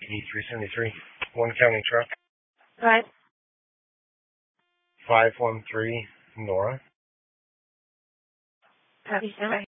E373, One County Truck. Go ahead. 513, Nora. Copy, stand by.